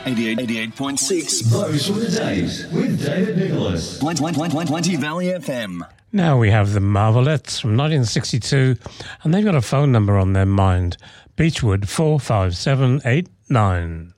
88.6. Those were the days with David Nicholas. Plenty Valley FM. Now we have the Marvelettes from 1962, and they've got a phone number on their mind, Beechwood 45789.